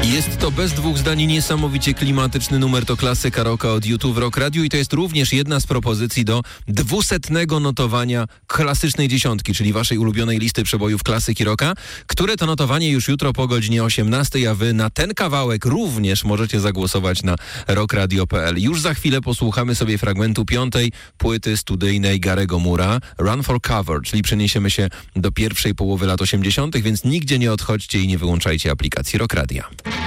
Jest to bez dwóch zdań niesamowicie klimatyczny numer, to klasyka rocka od U2 w Rock Radio i to jest również jedna z propozycji do 200. notowania klasycznej dziesiątki, czyli waszej ulubionej listy przebojów klasyki rocka, które to notowanie już jutro po godzinie 18, a wy na ten kawałek również możecie zagłosować na rockradio.pl. Już za chwilę posłuchamy sobie fragmentu 5. płyty studyjnej Gary'ego Moore'a, Run for Cover, czyli przeniesiemy się do pierwszej połowy lat 80., więc nigdzie nie odchodźcie i nie wyłączajcie aplikacji Rock Radia.